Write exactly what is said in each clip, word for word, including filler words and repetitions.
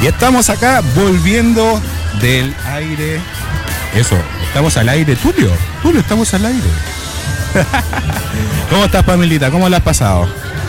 Y estamos acá volviendo del aire. Eso, estamos al aire. Tulio, Tulio, estamos al aire. ¿Cómo estás, Pamelita? ¿Cómo la has pasado?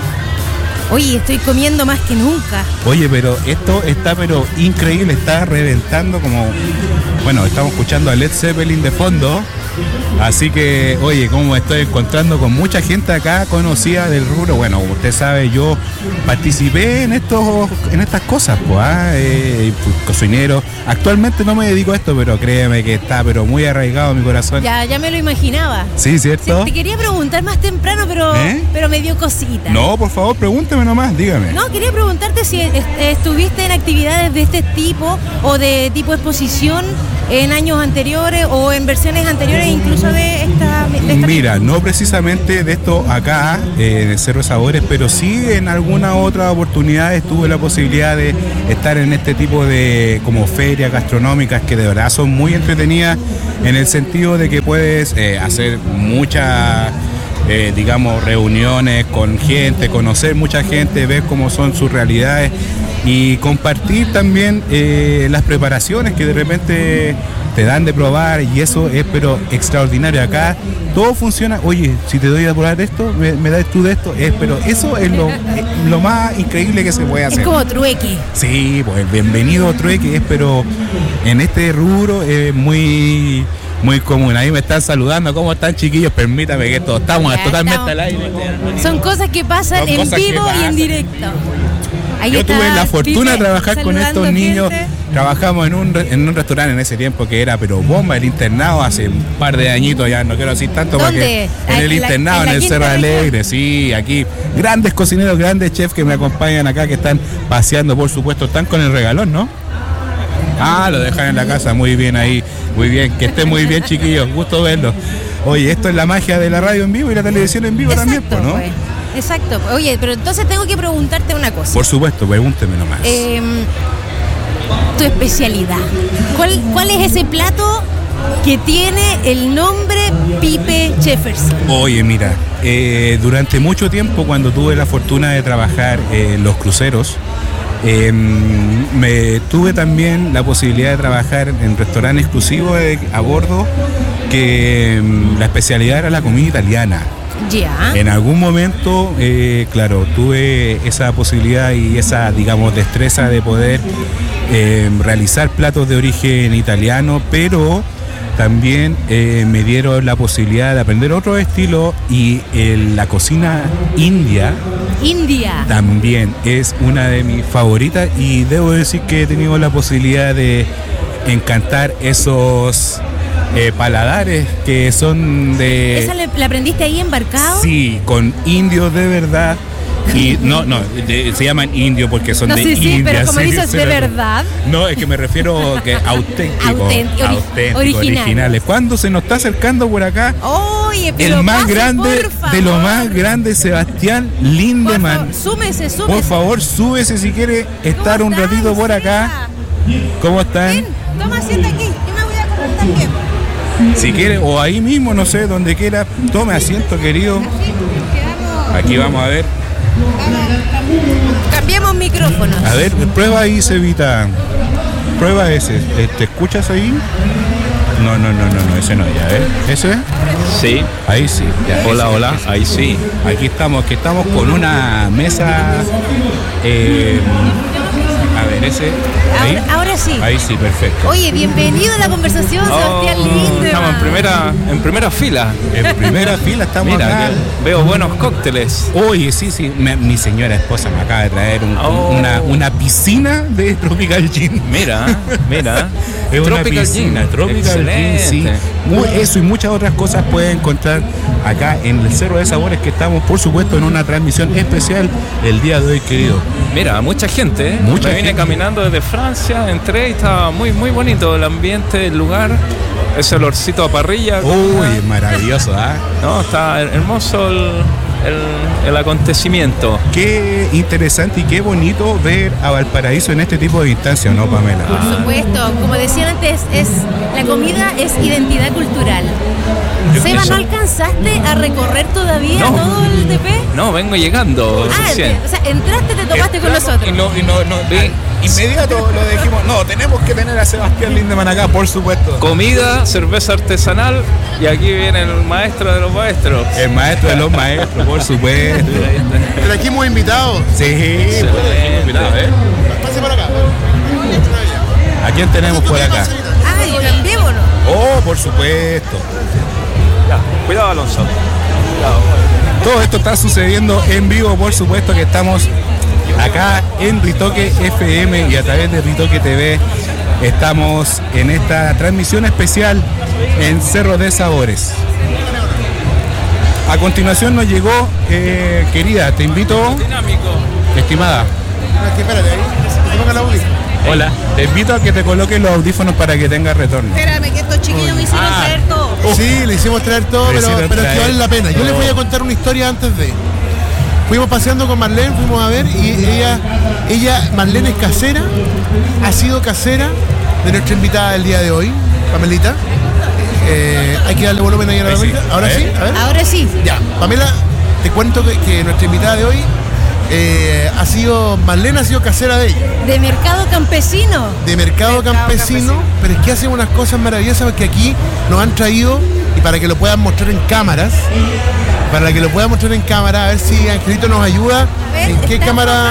Oye, estoy comiendo más que nunca. Oye, pero esto está pero increíble, está reventando como... Bueno, estamos escuchando a Led Zeppelin de fondo. Así que, oye, como me estoy encontrando con mucha gente acá conocida del rubro. Bueno, usted sabe, yo participé en estos, en estas cosas, pues, ¿ah? eh, cocinero. Actualmente no me dedico a esto, pero créeme que está pero muy arraigado en mi corazón. Ya, ya me lo imaginaba. Sí, ¿cierto? Sí, te quería preguntar más temprano, pero, ¿Eh? pero me dio cosita. No, por favor, pregúnteme nomás, dígame. No, quería preguntarte si est- estuviste en actividades de este tipo o de tipo exposición en años anteriores o en versiones anteriores incluso de esta... De esta Mira, no precisamente de esto acá, eh, en el Cerro de Sabores, pero sí en alguna otra oportunidad tuve la posibilidad de estar en este tipo de como ferias gastronómicas que de verdad son muy entretenidas en el sentido de que puedes eh, hacer muchas... Eh, digamos, reuniones con gente, conocer mucha gente, ver cómo son sus realidades y compartir también eh, las preparaciones que de repente te dan de probar, y eso es pero extraordinario. Acá todo funciona. Oye, si te doy a probar esto, me, me das tú de esto, es, pero eso es lo, es lo más increíble que se puede hacer. Es como trueque. Sí, pues bienvenido trueque, es, pero en este rubro es muy... muy común. Ahí me están saludando. ¿Cómo están, chiquillos? Permítame que todos estamos ya, totalmente estamos. Al aire. Son cosas que pasan Son en vivo y en directo. Ahí Yo tuve la fortuna de trabajar con estos niños. Gente. Trabajamos en un, en un restaurante en ese tiempo que era pero bomba, el internado, hace un par de añitos, ya no quiero decir tanto. ¿Dónde? Para que, en el la, internado, en, en el Cerro Alegre, sí, aquí. Grandes cocineros, grandes chefs que me acompañan acá, que están paseando, por supuesto, están con el regalón, ¿no? Ah, lo dejan en la casa, muy bien ahí, muy bien, que esté muy bien, chiquillos, gusto verlos. Oye, esto es la magia de la radio en vivo y la televisión en vivo. Exacto, también, ¿no? Pues. Exacto, oye, pero entonces tengo que preguntarte una cosa. Por supuesto, pregúnteme nomás. Eh, tu especialidad, ¿cuál, cuál es ese plato que tiene el nombre Pipe Jefferson? Oye, mira, eh, durante mucho tiempo cuando tuve la fortuna de trabajar en los cruceros, Eh, me tuve también la posibilidad de trabajar en restaurantes exclusivos de, a bordo, que um, la especialidad era la comida italiana. Ya. En algún momento, eh, claro, tuve esa posibilidad y esa, digamos, destreza de poder eh, realizar platos de origen italiano, pero también eh, me dieron la posibilidad de aprender otro estilo y eh, la cocina india. India. También es una de mis favoritas y debo decir que he tenido la posibilidad de encantar esos eh, paladares que son de... ¿Esa le, la aprendiste ahí embarcado? Sí, con indios de verdad. Y no, no, de, se llaman indios porque son no, de sí, India. Sí, pero como sí, dices, sí, ¿de sí, verdad? No, es que me refiero que auténticos, Auténtico, ori- auténticos, original. originales. Cuando se nos está acercando por acá, Oye, pero el más pase, grande de lo más grande, Sebastián Lindemann. Por favor, súmese, súmese. Por favor, súbese si quiere estar un están? ratito por acá. ¿Cómo están? Ven, toma asiento aquí, yo me voy a correr también. Si quiere, o ahí mismo, no sé, donde quiera, tome asiento, querido. Aquí vamos a ver. Cambiamos micrófonos. A ver, prueba ahí, Cevita. Prueba ese. ¿Te escuchas ahí? No, no, no, no, no, ese no, ya, ¿eh? ¿Ese? Sí. Ahí sí. Ya, hola, ese, hola, ese. ahí sí. Aquí estamos, que estamos con una mesa... Eh, a ver, ese... ¿ahí? Ahora, ahora sí. Ahí sí, perfecto. Oye, bienvenido a la conversación, Oh, Sebastián Lindemann. Estamos en primera, en primera fila. En primera fila estamos Mira, acá. que veo buenos cócteles. Oye, sí, sí, mi, mi señora esposa me acaba de traer un, Oh. una, una piscina de Tropical Gin. Mira, mira. Es una Tropical piscina, Gin. Tropical Gin, sí. Muy, eso y muchas otras cosas pueden encontrar acá en el Cerro de Sabores, que estamos, por supuesto, en una transmisión especial el día de hoy, querido. Mira, mucha gente, ¿eh? Mucha Me vine gente. caminando desde Francia, entré y estaba muy, muy bonito el ambiente, el lugar, ese olorcito a parrilla. Uy, maravilloso, ¿ah? No, está hermoso el, el, el acontecimiento. Qué interesante y qué bonito ver a Valparaíso en este tipo de instancias, ¿no, Pamela? Por supuesto, como decían antes, es la comida es identidad cultural. Yo Seba, pienso- ¿no alcanzaste a recorrer todavía No. todo el T P? No, vengo llegando Ah, recién. te- o sea, entraste, te tomaste con Entramos nosotros. Y no, y no, no, vi, inmediato lo dijimos, no, tenemos que tener a Sebastián Lindemann acá, por supuesto. Comida, cerveza artesanal y aquí viene el maestro de los maestros. El maestro de los maestros, por supuesto. Pero aquí hemos invitado. Sí, Excelente. invitado, ¿eh? Pase por acá. ¿A quién tenemos por acá? Ay, cambiémonos. Oh, por supuesto. Ya, cuidado, Alonso. Cuidado. Todo esto está sucediendo en vivo, por supuesto que estamos acá en Ritoque F M y a través de Ritoque T V. Estamos en esta transmisión especial en Cerro de Sabores. A continuación nos llegó, eh, querida, te invito, Dinámico. estimada, No, es que espérate, ahí. Que se ponga la audio. hola, te invito a que te coloques los audífonos para que tengas retorno. Espérame, que estos chiquillos me hicieron Ah. traer todo. Sí, le hicimos traer todo, Le pero, hicieron pero es que traer vale la pena. Yo les todo. voy a contar una historia antes de. Fuimos paseando con Marlene, fuimos a ver y ella, ella, Marlene es casera, ha sido casera de nuestra invitada del día de hoy, Pamelita. Eh, hay que darle volumen ahí a la Ahí sí. Pamelita. Ahora A ver. sí, a ver. Ahora sí. Ya, Pamela, te cuento que, que nuestra invitada de hoy eh, ha sido, Marlene ha sido casera de ella, De mercado campesino. de mercado, Mercado campesino, campesino. pero es que hacen unas cosas maravillosas porque aquí nos han traído, y para que lo puedan mostrar en cámaras, para que lo puedan mostrar en cámara, a ver si Angelito nos ayuda, ver, en qué estamos cámara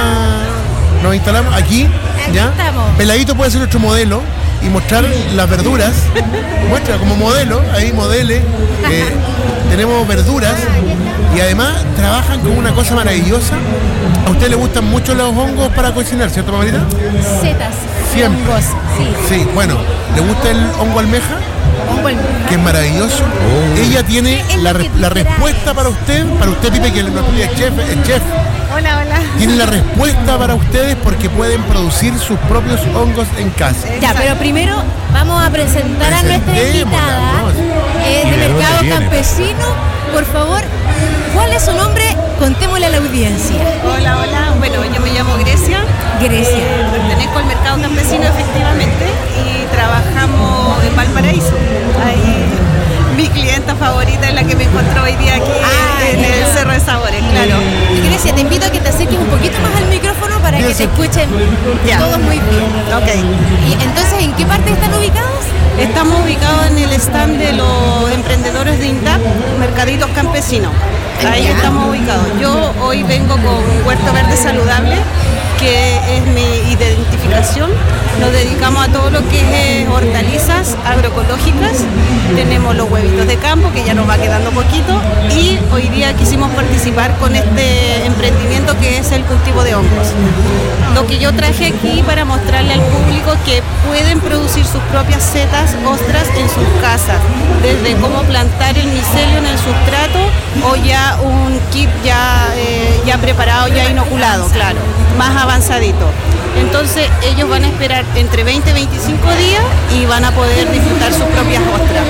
nos instalamos, aquí, Aquí ¿ya? estamos. Peladito puede ser nuestro modelo y mostrar las verduras, muestra como modelo, ahí modele, eh, tenemos verduras y además trabajan con una cosa maravillosa. A usted le gustan mucho los hongos para cocinar, ¿cierto, Mamarita? Setas. Siempre. Hongos. Sí. Sí, bueno, ¿le gusta el hongo almeja? Hongo el- Que es maravilloso. Ella tiene ¿Qué es la, lo re- que tú la traes? respuesta para usted, para usted, Pipe, que es nuestro chef, el chef, Hola, hola. tiene la respuesta para ustedes porque pueden producir sus propios hongos en casa. Ya, pero primero vamos a presentar a nuestra Presentémosla, invitada ¿no? eh, ¿Y de de dónde Mercado viene? Campesino. Por favor, ¿cuál es su nombre? Contémosle a la audiencia. Hola, hola. Bueno, yo me llamo Grecia. Grecia. Eh, pertenezco al mercado campesino, efectivamente, y trabajamos en Valparaíso. Ahí mi clienta favorita es la que me encontró hoy día aquí Ah, en, en el ya. Cerro de Sabores, claro. Y Grecia, te invito a que te acerques un poquito más al micrófono para que te Bien, escuchen Ya. todos muy bien. Ok. Y entonces, ¿en qué parte están ubicados? Estamos ubicados en el stand de los emprendedores de INDAP, Mercaditos Campesinos. Ahí Ya. estamos ubicados. Yo hoy vengo con Huerto Verde Saludable, que es mi identificación. Nos dedicamos a todo lo que es hortalizas agroecológicas. Tenemos los huevitos de campo, que ya nos va quedando poquito. Y hoy día quisimos participar con este emprendimiento que es el cultivo de hongos. Lo que yo traje aquí para mostrarle al público que pueden producir sus propias setas, ostras en sus casas. Desde cómo plantar el micelio en el sustrato o ya un kit ya, eh, ya preparado, ya inoculado, claro, más avanzadito. Entonces ellos van a esperar entre veinte y veinticinco días y van a poder disfrutar sus propias ostras.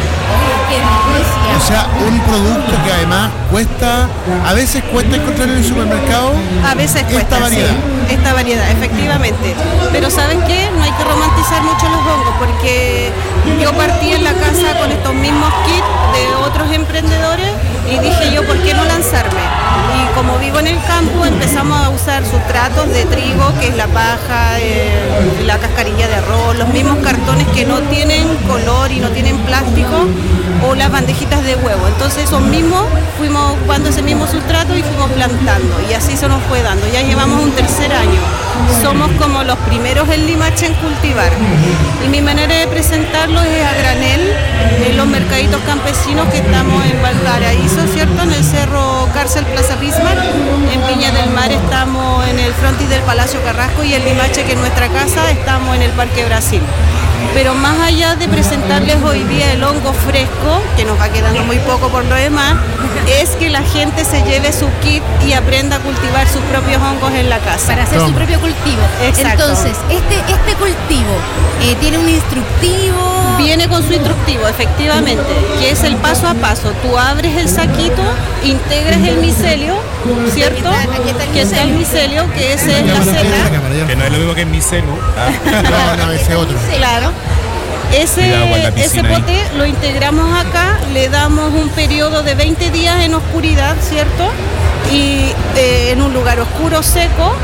Qué delicia. O sea, un producto que además cuesta, a veces cuesta encontrar en el supermercado A veces cuesta, esta variedad. sí, esta variedad, efectivamente. Pero ¿saben qué? No hay que romantizar mucho los hongos porque yo partí en la casa con estos mismos kits de otros emprendedores y dije yo, ¿por qué no lanzarme? Y como vivo en el campo, empezamos a usar sustratos de trigo, que es la paja, eh, la cascarilla de arroz, los mismos cartones que no tienen color y no tienen plástico, o las bandejitas de huevo. Entonces esos mismos fuimos ocupando ese mismo sustrato y fuimos plantando y así se nos fue dando. Ya llevamos un tercer año. Somos como los primeros en Limache en cultivar. Y mi manera de presentarlo es a granel en los mercaditos campesinos que estamos en Valparaíso, ¿cierto? En el Cerro Cárcel Plaza Bismarck. En Viña del Mar estamos en el frontis del Palacio Carrasco y en Limache, que es nuestra casa, estamos en el Parque Brasil. Pero más allá de presentarles hoy día el hongo fresco, que nos va quedando muy poco por lo demás, es que la gente se lleve su kit y aprenda a cultivar sus propios hongos en la casa. Para hacer su Toma. propio cultivo. Exacto. Entonces, este, este cultivo eh, tiene un instructivo. Viene con su instructivo, efectivamente, que es el paso a paso. Tú abres el saquito, integras el micelio, ¿cierto? Aquí está- aquí está el Que está el micelio, que esa es la Cámara, cámara, cena. cámara, ya. Que no es lo mismo que en mi celu. Ah. No, no, ese otro. Claro. Ese, Cuidado con la ese piscina ahí. pote lo integramos acá, le damos un periodo de veinte días en oscuridad, ¿cierto? Y eh, en un lugar oscuro, seco,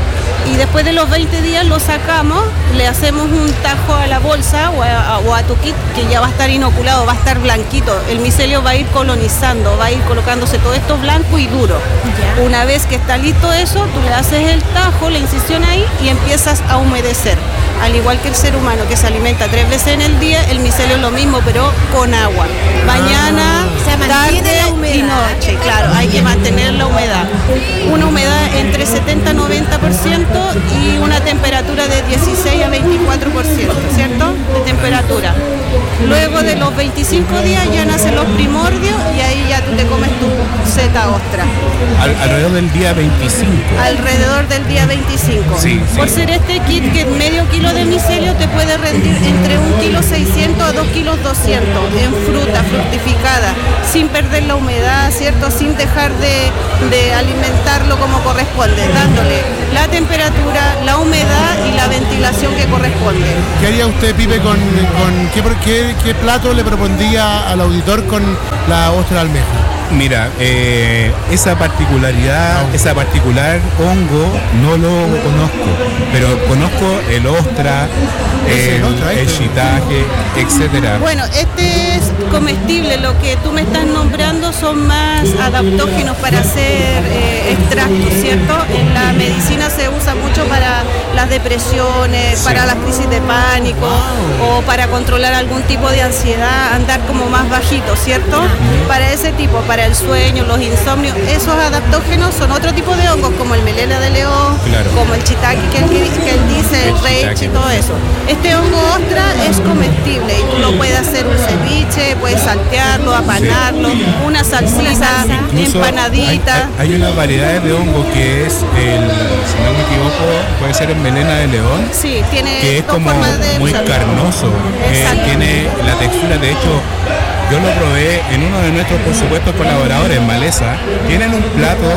y después de los veinte días lo sacamos, le hacemos un tajo a la bolsa o a, o a tu kit que ya va a estar inoculado, va a estar blanquito. El micelio va a ir colonizando, va a ir colocándose todo esto blanco y duro. Ya. Una vez que está listo eso, tú le haces el tajo, la incisión ahí y empiezas a humedecer. Al igual que el ser humano que se alimenta tres veces en el día, el micelio es lo mismo, pero con agua. Mañana, O sea, mantiene tarde la humedad. y noche, claro, hay que mantener la humedad. Una humedad entre setenta y noventa por ciento y una temperatura de dieciséis a veinticuatro por ciento, ¿cierto? De temperatura. Luego de los veinticinco días ya nacen los primordios y ahí ya tú te comes tu seta ostra. Al- alrededor del día veinticinco. Alrededor del día veinticinco. Sí, sí. Por ser este kit que medio kilo de micelio te puede rendir entre un kilo seiscientos a dos kilos doscientos en fruta fructificada, sin perder la humedad, ¿cierto? Sin dejar de, de alimentarlo como corresponde, dándole la temperatura, la humedad y la ventilación que corresponde. ¿Qué haría usted, Pipe, con, con qué, qué, qué plato le propondría al auditor con la ostra de almeja? Mira, eh, esa particularidad, esa particular hongo no lo conozco, pero conozco el ostra, Ese, el, el ostra, el este. shiitake, etcétera. Bueno, este es comestible, lo que tú me estás nombrando son más adaptógenos para hacer eh, extractos, ¿cierto? En la medicina se usa mucho para las depresiones, Sí. para las crisis de pánico o para controlar algún tipo de ansiedad, andar como más bajito, ¿cierto? Para ese tipo, para el sueño, los insomnios, esos adaptógenos son otro tipo de hongos como el melena de león, Claro. como el shiitake que él, di- que él dice, el El reishi shiitake. y todo eso. Este hongo ostra es comestible y tú lo puedes hacer un ceviche, puedes saltearlo, apanarlo, una salsita, salsa. Incluso empanadita. Hay, hay, hay unas variedades de hongo que es el, si no me equivoco, puede ser el melena de león, Sí, tiene que es dos como formas de muy usarlo. carnoso, eh, Exacto. tiene la textura, de hecho, yo lo probé en uno de nuestros, por supuesto, colaboradores, Maleza, tienen un plato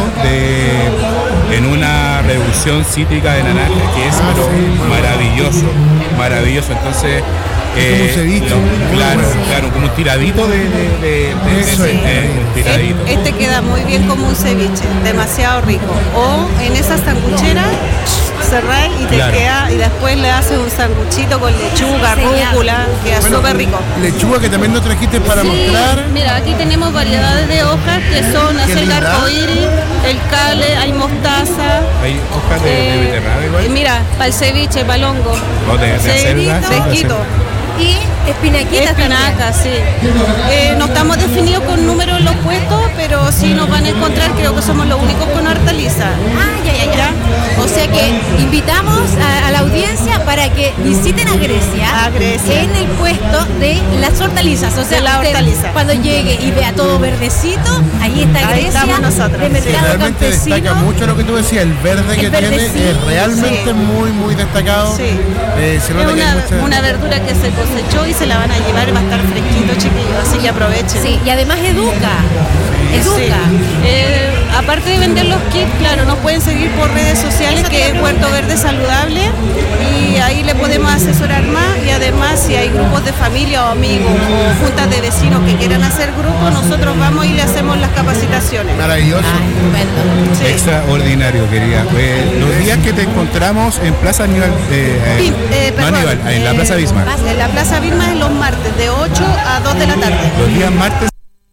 de en una reducción cítrica de naranja que es Ah, pero sí. maravilloso, maravilloso, entonces Es como un ceviche. lo- claro, claro, como un tiradito de, de, de- de- Eso de- es. eh, un tiradito. Este queda muy bien como un ceviche, demasiado rico. O en esas sangucheras, cerráis y te Claro. queda, y después le haces un sanguchito con lechuga, Señal. rúcula, queda Bueno, súper rico. lechuga que también nos trajiste para Sí, mostrar. mira, aquí tenemos variedades de hojas que son Qué acelga linda. arcoíris, el cale, hay mostaza. Hay hojas de, de eh, beterraga y igual, mira, para el ceviche, para el hongo. o de, de acelga, Fresquito. Y espinaquitas Espinaca, sí. Eh, no estamos definidos con números en los puestos, pero sí nos van a encontrar, creo que somos los únicos con hortaliza. Ah, ya, ya, ya. O sea que invitamos a, a la audiencia para que visiten a Grecia, A Grecia. en el puesto de las hortalizas. O sea, De la usted hortaliza. cuando llegue y vea todo verdecito, ahí está Ahí Grecia, estamos nosotros, de sí. mercado Realmente campesino. destaca mucho lo que tú decías, el verde que El tiene verdecito, es realmente sí. muy, muy destacado. Sí. Eh, se Es nota que hay una, mucha- una verdura que se cosechó y se la van a llevar y va a estar fresquito, chiquillos, así que aprovechen. Sí, y además educa. Educa. Sí. Eh, aparte de vender los kits, claro, nos pueden seguir por redes sociales, Eso te que iba es a Huerto Verde Saludable, y ahí le podemos asesorar más. Y además, si hay grupos de familia o amigos o juntas de vecinos que quieran hacer grupos, nosotros vamos y le hacemos las capacitaciones. Maravilloso. Ah, estupendo. Sí. extraordinario, querida. Eh, los días que te encontramos en Plaza Aníbal, eh, eh, Pim- eh, no perdón, Aníbal, en la eh, Plaza Bismarck. En la Plaza Vilma es los martes, de ocho a dos de la tarde. Los días martes.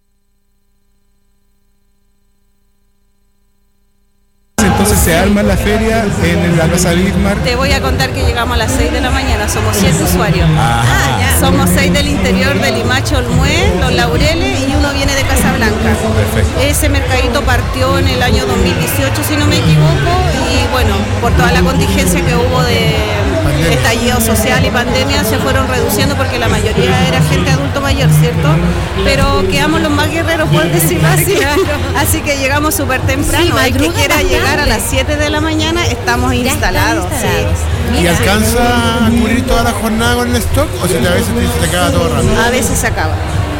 Entonces se arma la feria en la Plaza Bismarck. Te voy a contar que llegamos a las seis de la mañana, somos siete usuarios. Ajá. Ah, ya. Somos seis del interior de Limache, Olmué, Los Laureles y uno viene de Casablanca. Perfecto. Ese mercadito partió en el año dos mil dieciocho, si no me equivoco, y bueno, por toda la contingencia que hubo de Pandemia. estallido social y pandemia se fueron reduciendo porque la mayoría era gente adulto mayor, ¿cierto? Pero quedamos los más guerreros, por decirlo así. Así que llegamos súper temprano. Sí, Hay que madrugan quiera llegar a bastante. las siete de la mañana, estamos Ya están instalados. instalados. sí. ¿Y Mira, alcanza a cubrir toda la jornada con el stock o si a veces te- se te acaba todo rápido? A veces se acaba.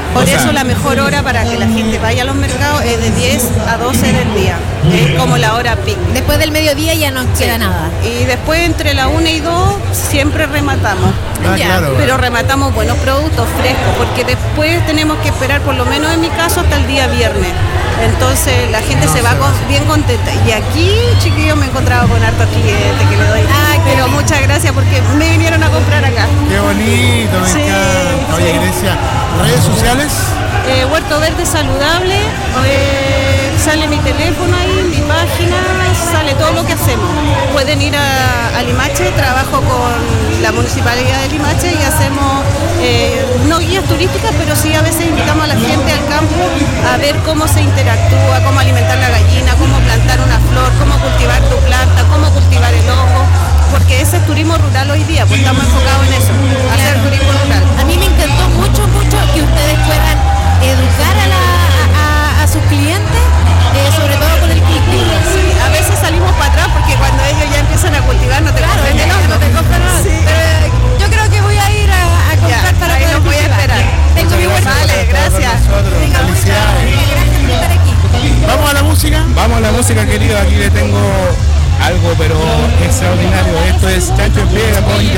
Por O sea, eso la mejor hora para que la gente vaya a los mercados es de diez a doce del día. Es como la hora pic. Después del mediodía ya no queda nada. Y después entre la una y dos siempre rematamos. Ah, Ya, claro. Pero rematamos buenos productos frescos, porque después tenemos que esperar, por lo menos en mi caso, hasta el día viernes. Entonces la gente se va con- bien contenta. Y aquí, chiquillos, me he encontrado con hartos clientes que le doy. Ah, qué pero bien. muchas gracias porque me vinieron a comprar acá. Qué bonito, me Sí, encanta. Oye, sí. Grecia, redes sociales. Eh, Huerto Verde Saludable, eh, sale mi teléfono ahí, mi página, sale todo lo que hacemos. Pueden ir a, a Limache, trabajo con la Municipalidad de Limache y hacemos, eh, no guías turísticas, pero sí a veces invitamos a la gente al campo a ver cómo se interactúa, cómo alimentar la gallina, cómo plantar una flor, cómo cultivar tu planta, cómo cultivar el hongo, porque ese es turismo rural hoy día, pues estamos enfocados en eso, hacer turismo rural. A mí me encantó mucho, mucho que ustedes puedan educar a, la, a, a sus clientes, eh, sobre todo con el cultivo. Sí, a veces salimos para atrás porque cuando ellos ya empiezan a cultivar no te Claro, compran ya el hongo. no te compran nada. Sí. Pero eh, yo creo que voy a ir a, a comprar Ya, para ahí poder los voy a cultivar. esperar. Tengo mi huerto. Vale, gracias. Venga, muchas Felicidades. gracias por estar aquí. Vamos a la música. Vamos a la música, querido. Aquí le tengo algo, pero extraordinario. Esto es Chancho en Piedra con